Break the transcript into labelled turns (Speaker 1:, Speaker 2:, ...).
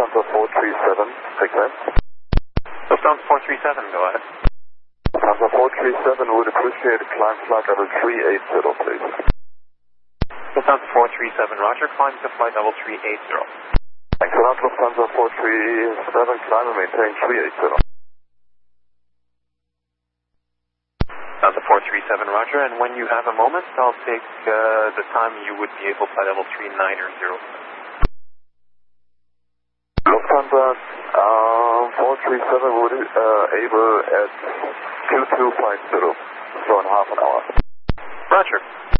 Speaker 1: Lufthansa 437, take that.
Speaker 2: Lufthansa 437, go ahead.
Speaker 1: Lufthansa 437 would appreciate a climb flight level 380, please.
Speaker 2: Lufthansa 437, roger, climb to flight level 380.
Speaker 1: Thanks a lot, Lufthansa 437, climb and maintain 380.
Speaker 2: Lufthansa 437, roger, and when you have a moment, I'll take the time you would be able flight level 390.
Speaker 1: Lufthansa 437 would able at 2250, so in half an hour.
Speaker 2: Roger.